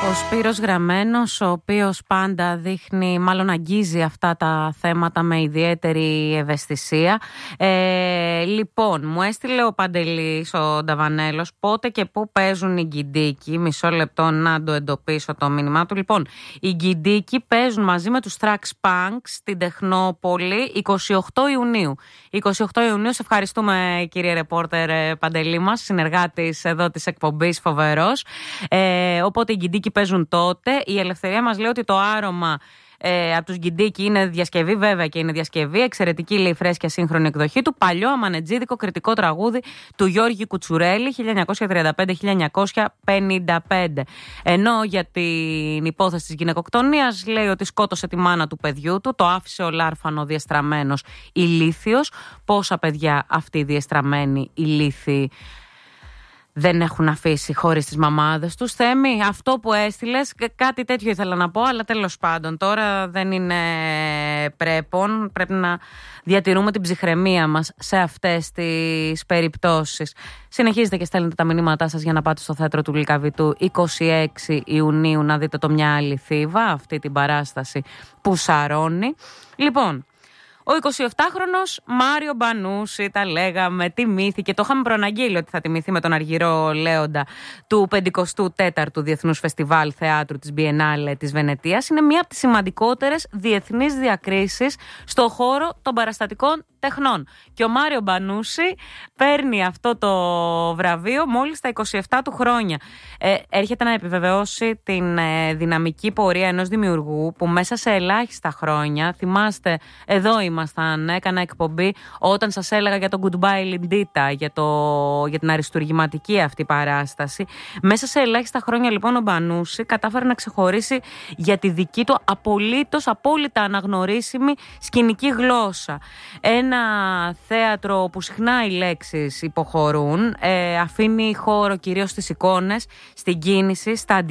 Ο Σπύρος Γραμμένος, ο οποίος πάντα δείχνει, μάλλον αγγίζει αυτά τα θέματα με ιδιαίτερη ευαισθησία. Λοιπόν, μου έστειλε ο Παντελής, ο Νταβανέλος, πότε και πού παίζουν οι Γκιντίκοι. Μισό λεπτό να το εντοπίσω το μήνυμά του. Λοιπόν, οι Γκιντίκοι παίζουν μαζί με τους Trax Punks στην Τεχνόπολη 28 Ιουνίου. 28 Ιουνίου, σε ευχαριστούμε κύριε ρεπόρτερ Παντελή μας, συνεργάτης εδώ της εκπομπής, φοβερός. Οπότε οι Γκιντίκοι παίζουν τότε. Η Ελευθερία μας λέει ότι το άρωμα από τους Γκιντίκοι είναι διασκευή, βέβαια και είναι διασκευή. Εξαιρετική, λέει, φρέσκια σύγχρονη εκδοχή του. Παλιό αμανετζίδικο κριτικό τραγούδι του Γιώργη Κουτσουρέλη, 1935-1955. Ενώ για την υπόθεση της γυναικοκτονίας λέει ότι σκότωσε τη μάνα του παιδιού του, το άφησε ο Λάρφανο διεστραμμένος ηλίθιος. Πόσα παιδιά αυτοί οι διεστραμμένοι ηλίθιοι δεν έχουν αφήσει χωρίς τις μαμάδες τους. Θέμη, αυτό που έστειλες, κάτι τέτοιο ήθελα να πω, αλλά τέλος πάντων τώρα δεν είναι πρέπον. Πρέπει να διατηρούμε την ψυχραιμία μας σε αυτές τις περιπτώσεις. Συνεχίζετε και στέλνετε τα μηνύματά σας για να πάτε στο θέατρο του Λυκαβητού 26 Ιουνίου να δείτε το Μια Άλλη Θήβα, αυτή την παράσταση που σαρώνει. Λοιπόν, ο 27χρονος Μάριο Μπανούση, τα λέγαμε, τιμήθηκε. Το είχαμε προαναγγείλει ότι θα τιμηθεί με τον Αργυρό Λέοντα του 54ου Διεθνούς Φεστιβάλ Θεάτρου της Biennale της Βενετίας. Είναι μία από τις σημαντικότερες διεθνείς διακρίσεις στον χώρο των παραστατικών τεχνών. Και ο Μάριο Μπανούση παίρνει αυτό το βραβείο μόλις στα 27 του χρόνια. Έρχεται να επιβεβαιώσει την δυναμική πορεία ενός δημιουργού που μέσα σε ελάχιστα χρόνια, θυμάστε, εδώ ήμασταν, έκανα εκπομπή όταν σας έλεγα για το Goodbye Lindita, για την αριστουργηματική αυτή παράσταση. Μέσα σε ελάχιστα χρόνια λοιπόν ο Μπανούση κατάφερε να ξεχωρίσει για τη δική του απόλυτα αναγνωρίσιμη σκηνική γλώσσα. Ένα θέατρο που συχνά οι λέξεις υποχωρούν, αφήνει χώρο κυρίως στις εικόνες, στην κίνηση, στα